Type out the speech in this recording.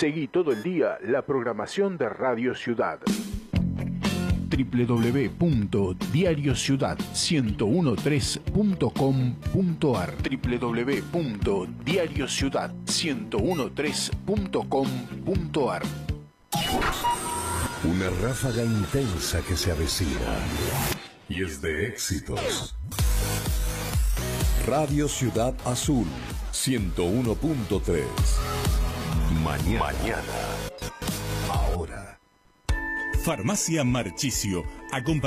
Seguí todo el día la programación de Radio Ciudad. www.diariociudad1013.com.ar www.diariociudad1013.com.ar Una ráfaga intensa que se avecina y es de éxitos. Radio Ciudad Azul 101.3. Mañana. Ahora. Farmacia Marchisio.